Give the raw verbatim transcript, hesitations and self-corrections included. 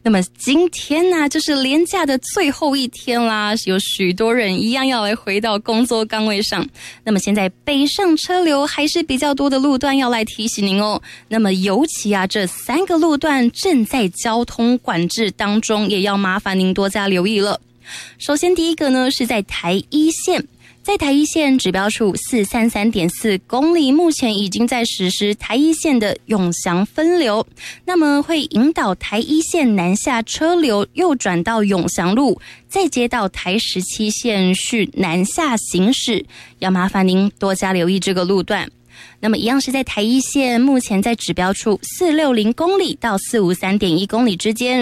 那么今天呢、啊，就是连假的最后一天啦，有许多人一样要来回到工作岗位上。那么现在北上车流还是比较多的路段要来提醒您哦。那么尤其啊，这三个路段正在交通管制当中，也要麻烦您多加留意了。首先第一个呢是在台一线。在台一线指标处四百三十三点四公里，目前已经在实施台一线的永祥分流，那么会引导台一线南下车流右转到永祥路，再接到台十七线续南下行驶，要麻烦您多加留意这个路段。那么一样是在台一线，目前在指标处四百六十公里到四百五十三点一公里之间